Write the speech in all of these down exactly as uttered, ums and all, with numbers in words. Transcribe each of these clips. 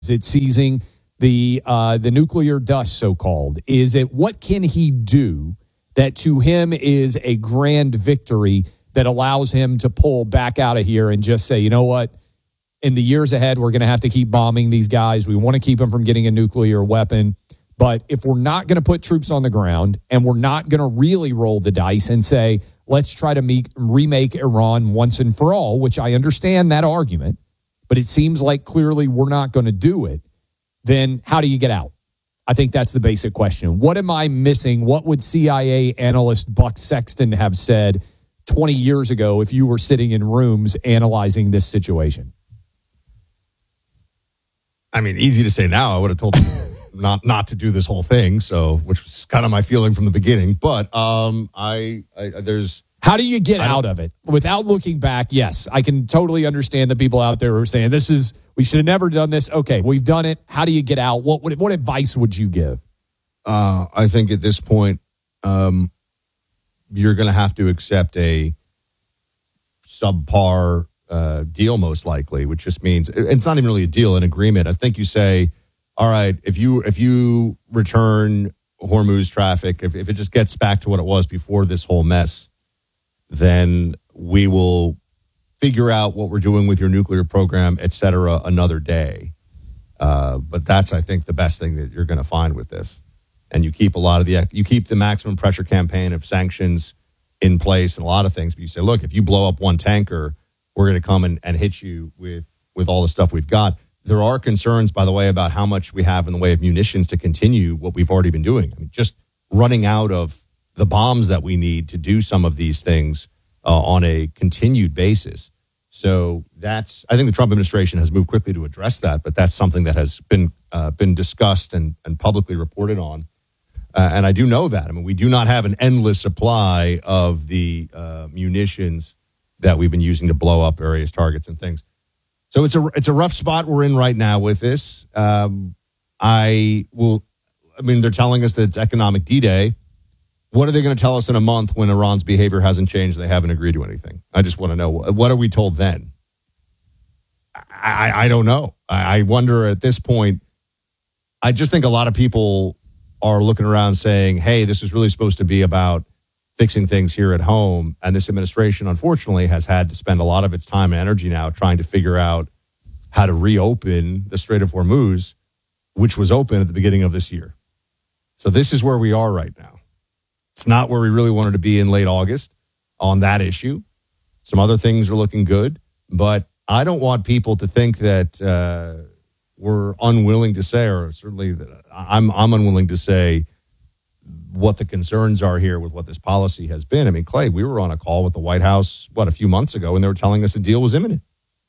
Is it seizing the uh, the nuclear dust, so-called? Is it what can he do that to him is a grand victory that allows him to pull back out of here and just say, you know what, in the years ahead, we're going to have to keep bombing these guys. We want to keep them from getting a nuclear weapon. But if we're not going to put troops on the ground and we're not going to really roll the dice and say, let's try to make, remake Iran once and for all, which I understand that argument, but it seems like clearly we're not going to do it, then how do you get out? I think that's the basic question. What am I missing? What would C I A analyst Buck Sexton have said twenty years ago if you were sitting in rooms analyzing this situation? I mean, easy to say now. I would have told them not not to do this whole thing, so which was kind of my feeling from the beginning. But um, I, I there's... How do you get out of it without looking back? Yes, I can totally understand the people out there who are saying this is, we should have never done this. Okay, we've done it. How do you get out? What what, what advice would you give? Uh, I think at this point, um, you're going to have to accept a subpar uh, deal, most likely, which just means it's not even really a deal, an agreement. I think you say, all right, if you if you return Hormuz traffic, if, if it just gets back to what it was before this whole mess, then we will figure out what we're doing with your nuclear program, et cetera, another day. Uh, but that's, I think, the best thing that you're going to find with this. And you keep a lot of the, you keep the maximum pressure campaign of sanctions in place and a lot of things. But you say, look, if you blow up one tanker, we're going to come and, and hit you with, with all the stuff we've got. There are concerns, by the way, about how much we have in the way of munitions to continue what we've already been doing. I mean, just running out of the bombs that we need to do some of these things uh, on a continued basis. So that's, I think the Trump administration has moved quickly to address that, but that's something that has been uh, been discussed and, and publicly reported on. Uh, and I do know that. I mean, we do not have an endless supply of the uh, munitions that we've been using to blow up various targets and things. So it's a it's a rough spot we're in right now with this. Um, I will, I mean, they're telling us that it's economic D-Day. What are they going to tell us in a month when Iran's behavior hasn't changed? They haven't agreed to anything. I just want to know, what are we told then? I, I, I don't know. I, I wonder at this point, I just think a lot of people are looking around saying, hey, this is really supposed to be about fixing things here at home. And this administration, unfortunately, has had to spend a lot of its time and energy now trying to figure out how to reopen the Strait of Hormuz, which was open at the beginning of this year. So this is where we are right now. It's not where we really wanted to be in late August on that issue. Some other things are looking good, but I don't want people to think that uh, we're unwilling to say, or certainly that I'm I'm unwilling to say what the concerns are here with what this policy has been. I mean, Clay, we were on a call with the White House, what, a few months ago, and they were telling us the deal was imminent.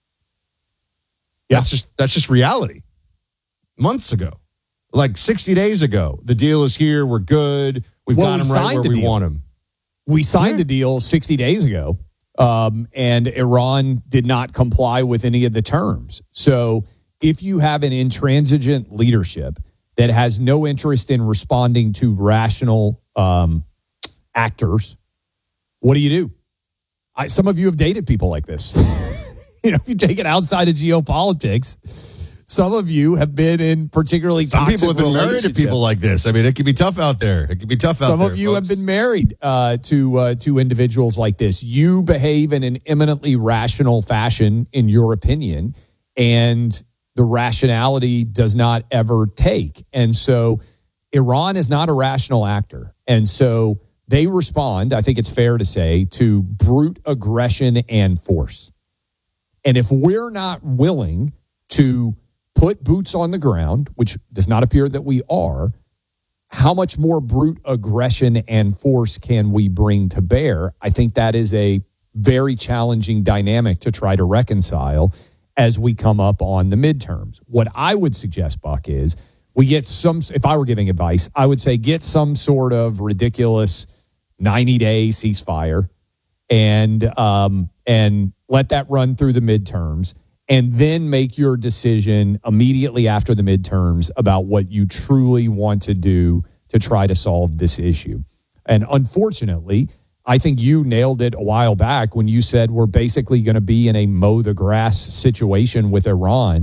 Yeah. That's just that's just reality. Months ago, like sixty days ago, the deal is here. We're good. We've well, got we him right where we deal. want him. We signed yeah. the deal sixty days ago, um, and Iran did not comply with any of the terms. So if you have an intransigent leadership that has no interest in responding to rational um, actors, what do you do? I, some of you have dated people like this. You know, if you take it outside of geopolitics, some of you have been in particularly Some toxic people have been married to people like this. I mean, it can be tough out there. It can be tough out Some there. Some of you folks. have been married uh, to uh, to individuals like this. You behave in an eminently rational fashion, in your opinion, and the rationality does not ever take. And so Iran is not a rational actor. And so they respond, I think it's fair to say, to brute aggression and force. And if we're not willing to put boots on the ground, which does not appear that we are, how much more brute aggression and force can we bring to bear? I think that is a very challenging dynamic to try to reconcile as we come up on the midterms. What I would suggest, Buck, is we get some, if I were giving advice, I would say get some sort of ridiculous ninety-day ceasefire and um, and let that run through the midterms, and then make your decision immediately after the midterms about what you truly want to do to try to solve this issue. And unfortunately, I think you nailed it a while back when you said we're basically going to be in a mow the grass situation with Iran.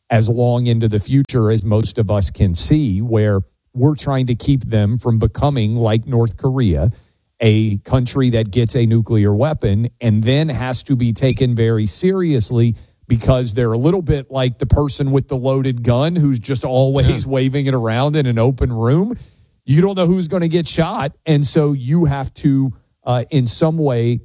as long into the future as most of us can see, where we're trying to keep them from becoming like North Korea, a country that gets a nuclear weapon and then has to be taken very seriously because they're a little bit like the person with the loaded gun who's just always yeah. waving it around in an open room. You don't know who's going to get shot. And so you have to, uh, in some way,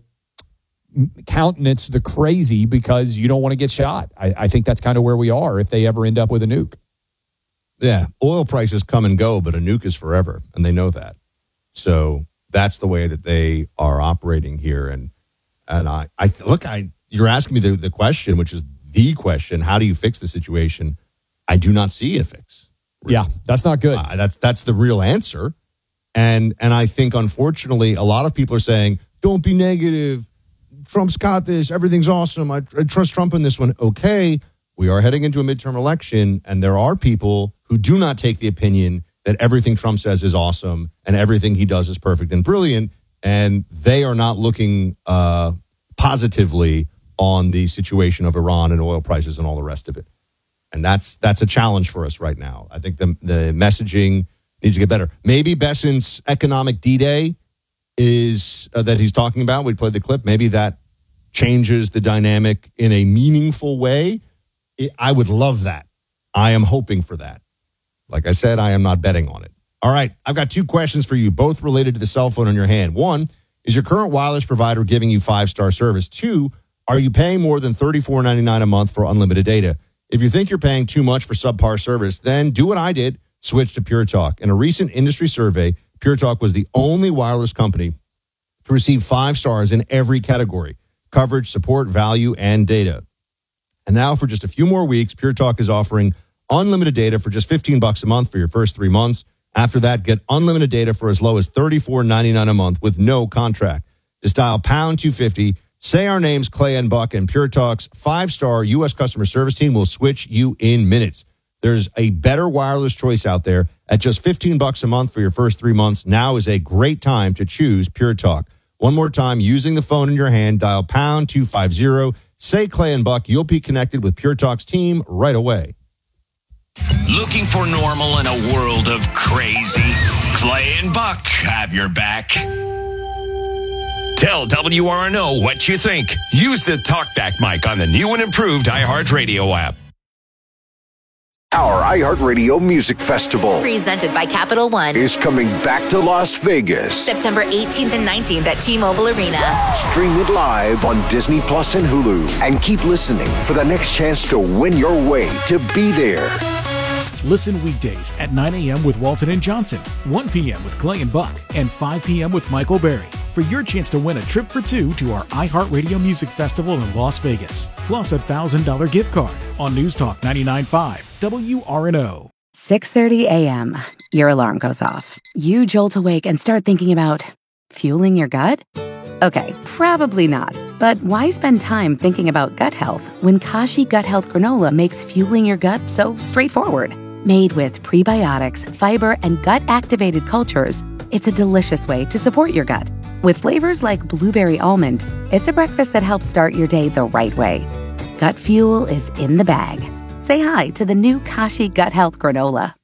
countenance the crazy because you don't want to get shot. I, I think that's kind of where we are if they ever end up with a nuke. Yeah, oil prices come and go, but a nuke is forever, and they know that. So that's the way that they are operating here. And and I, I look, I you're asking me the, the question, which is the question: how do you fix the situation? I do not see a fix. Really. Yeah, that's not good. Uh, that's that's the real answer. And and I think unfortunately, a lot of people are saying, "Don't be negative. Trump's got this. Everything's awesome. I, I trust Trump in this one." Okay, we are heading into a midterm election, and there are people who do not take the opinion that everything Trump says is awesome and everything he does is perfect and brilliant, and they are not looking uh, positively on the situation of Iran and oil prices and all the rest of it. And that's that's a challenge for us right now. I think the the messaging needs to get better. Maybe Bessent's economic D-Day is uh, that he's talking about. We played the clip. Maybe that changes the dynamic in a meaningful way. It, I would love that. I am hoping for that. Like I said, I am not betting on it. All right, I've got two questions for you, both related to the cell phone in your hand. One, is your current wireless provider giving you five-star service? Two, are you paying more than thirty-four ninety-nine a month for unlimited data? If you think you're paying too much for subpar service, then do what I did, switch to Pure Talk. In a recent industry survey, Pure Talk was the only wireless company to receive five stars in every category: coverage, support, value, and data. And now for just a few more weeks, Pure Talk is offering unlimited data for just fifteen bucks a month for your first three months. After that, get unlimited data for as low as thirty-four ninety-nine a month with no contract. Just dial pound two fifty, say our names, Clay and Buck, and Pure Talk's five-star U S customer service team will switch you in minutes. There's a better wireless choice out there at just fifteen bucks a month for your first three months. Now is a great time to choose Pure Talk. One more time, using the phone in your hand, dial pound two fifty, say Clay and Buck. You'll be connected with Pure Talk's team right away. Looking for normal in a world of crazy? Clay and Buck have your back. Tell W R N O what you think. Use the TalkBack mic on the new and improved iHeartRadio app. Our iHeartRadio Music Festival, presented by Capital One, is coming back to Las Vegas. September eighteenth and nineteenth at T-Mobile Arena. Stream it live on Disney Plus and Hulu. And keep listening for the next chance to win your way to be there. Listen weekdays at nine a.m. with Walton and Johnson, one p.m. with Clay and Buck, and five p.m. with Michael Berry for your chance to win a trip for two to our iHeartRadio Music Festival in Las Vegas, plus a one thousand dollars gift card on News Talk ninety-nine point five W R N O. six thirty a.m. Your alarm goes off. You jolt awake and start thinking about fueling your gut? Okay, probably not. But why spend time thinking about gut health when Kashi Gut Health Granola makes fueling your gut so straightforward? Made with prebiotics, fiber, and gut-activated cultures, it's a delicious way to support your gut. With flavors like blueberry almond, it's a breakfast that helps start your day the right way. Gut fuel is in the bag. Say hi to the new Kashi Gut Health Granola.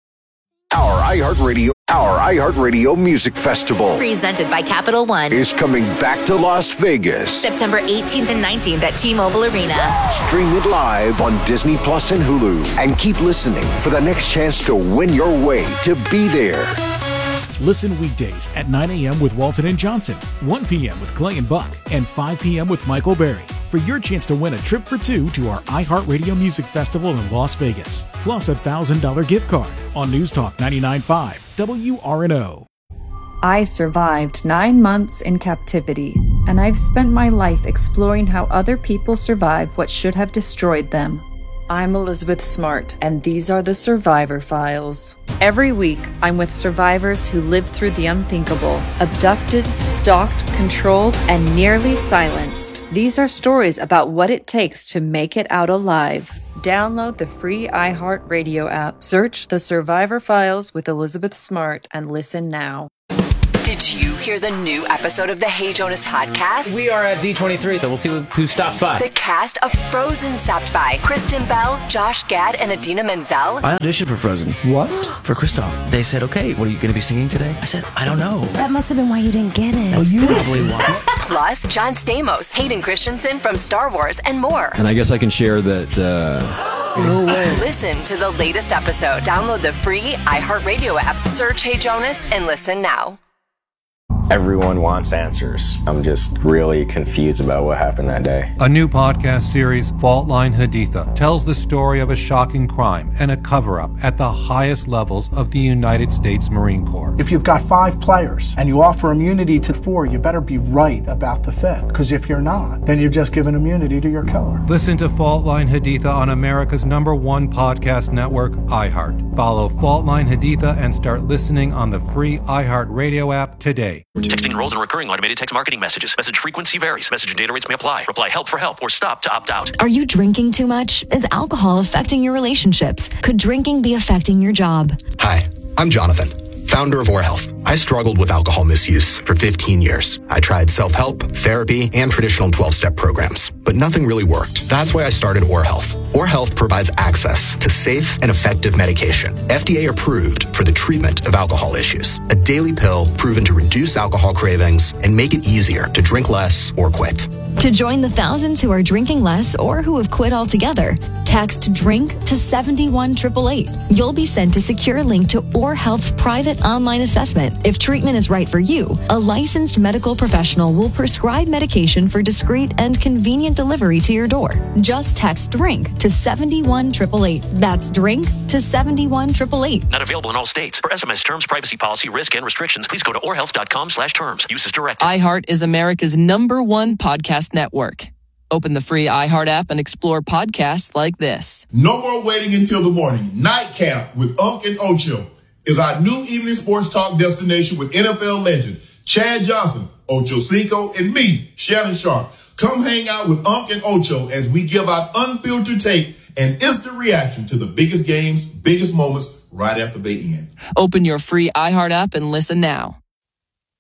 Our iHeartRadio, our iHeartRadio Music Festival, presented by Capital One, is coming back to Las Vegas. September eighteenth and nineteenth at T-Mobile Arena. Stream it live on Disney Plus and Hulu. And keep listening for the next chance to win your way to be there. Listen weekdays at nine a.m. with Walton and Johnson, one p.m. with Clay and Buck, and five p.m. with Michael Berry for your chance to win a trip for two to our iHeartRadio Music Festival in Las Vegas, plus a one thousand dollars gift card on News Talk ninety-nine point five W R N O. I survived nine months in captivity, and I've spent my life exploring how other people survived what should have destroyed them. I'm Elizabeth Smart, and these are the Survivor Files. Every week, I'm with survivors who lived through the unthinkable, abducted, stalked, controlled, and nearly silenced. These are stories about what it takes to make it out alive. Download the free iHeartRadio app, search The Survivor Files with Elizabeth Smart, and listen now. Did you hear the new episode of the Hey Jonas podcast? We are at D twenty-three, so we'll see who stops by. The cast of Frozen stopped by. Kristen Bell, Josh Gad, and Idina Menzel. I auditioned for Frozen. What? For Kristoff. They said, okay, what are you going to be singing today? I said, I don't know. That must have been why you didn't get it. That's oh, probably why. Plus, John Stamos, Hayden Christensen from Star Wars, and more. And I guess I can share that... Uh... No way. Listen to the latest episode. Download the free iHeartRadio app. Search Hey Jonas and listen now. Everyone wants answers. I'm just really confused about what happened that day. A new podcast series, Fault Line Haditha, tells the story of a shocking crime and a cover-up at the highest levels of the United States Marine Corps. If you've got five players and you offer immunity to four, you better be right about the fifth. Because if you're not, then you've just given immunity to your killer. Listen to Fault Line Haditha on America's number one podcast network, iHeart. Follow Fault Line Haditha and start listening on the free iHeart Radio app today. Texting enrolls in recurring automated text marketing messages. Message frequency varies. Message and data rates may apply. Reply help for help or stop to opt out. Are you drinking too much? Is alcohol affecting your relationships? Could drinking be affecting your job? Hi, I'm Jonathan, founder of Or Health. I struggled with alcohol misuse for fifteen years. I tried self-help, therapy, and traditional twelve-step programs, but nothing really worked. That's why I started Or Health. Or Health provides access to safe and effective medication, F D A approved for the treatment of alcohol issues. A daily pill proven to reduce alcohol cravings and make it easier to drink less or quit. To join the thousands who are drinking less or who have quit altogether, text DRINK to seven one eight eight eight. You'll be sent a secure link to Or Health's private online assessment. If treatment is right for you, a licensed medical professional will prescribe medication for discreet and convenient delivery to your door. Just text DRINK to seven one eight eight eight. That's DRINK to seven one eight eight eight. Not available in all states. For S M S terms, privacy policy, risk, and restrictions, please go to orhealth.com slash terms. Use is directed. iHeart is America's number one podcast network. Open the free iHeart app and explore podcasts like this. No more waiting until the morning. Nightcap with Unc and Ocho is our new evening sports talk destination with N F L legend Chad Johnson, Ocho Cinco, and me, Shannon Sharp. Come hang out with Unc and Ocho as we give out unfiltered take and instant reaction to the biggest games, biggest moments right after they end. Open your free iHeart app and listen now.